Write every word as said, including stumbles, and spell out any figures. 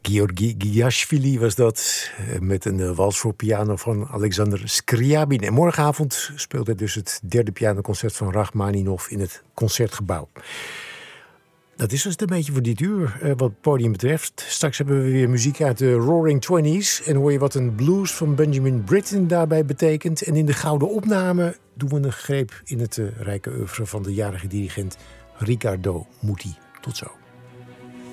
Georgi Giashvili was dat, met een wals voor piano van Alexander Scriabin. En morgenavond speelt hij dus het derde pianoconcert van Rachmaninov in het Concertgebouw. Dat is dus een beetje voor dit uur, uh, wat het podium betreft. Straks hebben we weer muziek uit de Roaring Twenties en hoor je wat een blues van Benjamin Britten daarbij betekent. En in de gouden opname doen we een greep in het uh, rijke oeuvre van de jarige dirigent Riccardo Muti. Tot zo.